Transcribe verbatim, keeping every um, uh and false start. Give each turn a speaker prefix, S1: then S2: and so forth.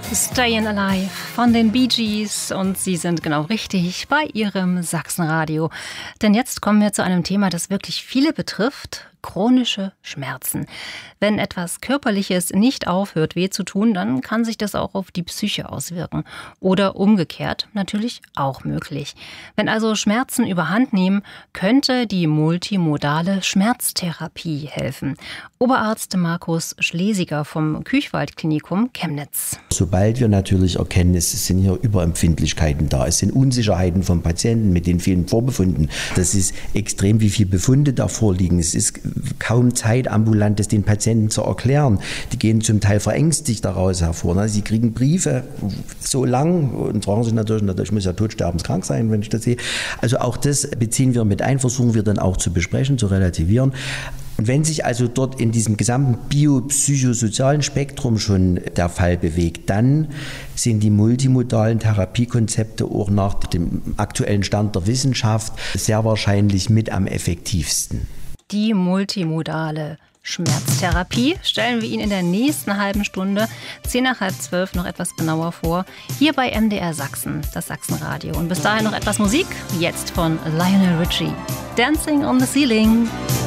S1: Stayin' Alive von den Bee Gees und Sie sind genau richtig bei Ihrem Sachsenradio. Denn jetzt kommen wir zu einem Thema, das wirklich viele betrifft: chronische Schmerzen. Wenn etwas Körperliches nicht aufhört, weh zu tun, dann kann sich das auch auf die Psyche auswirken. Oder umgekehrt, natürlich auch möglich. Wenn also Schmerzen überhand nehmen, könnte die multimodale Schmerztherapie helfen. Oberarzt Markus Schlesiger vom Küchwald-Klinikum Chemnitz.
S2: Sobald wir natürlich erkennen, es sind hier Überempfindlichkeiten da, es sind Unsicherheiten vom Patienten mit den vielen Vorbefunden, das ist extrem, wie viele Befunde da vorliegen. Es ist kaum Zeit, ambulant das den Patienten zu erklären. Die gehen zum Teil verängstigt daraus hervor. Sie kriegen Briefe so lang und fragen sich natürlich, ich muss ja todsterbenskrank sein, wenn ich das sehe. Also auch das beziehen wir mit ein, versuchen wir dann auch zu besprechen, zu relativieren. Und wenn sich also dort in diesem gesamten biopsychosozialen Spektrum schon der Fall bewegt, dann sind die multimodalen Therapiekonzepte auch nach dem aktuellen Stand der Wissenschaft sehr wahrscheinlich mit am effektivsten.
S1: Die multimodale Schmerztherapie stellen wir Ihnen in der nächsten halben Stunde, zehn nach halb zwölf, noch etwas genauer vor, hier bei M D R Sachsen, das Sachsenradio. Und bis dahin noch etwas Musik, jetzt von Lionel Richie. Dancing on the Ceiling.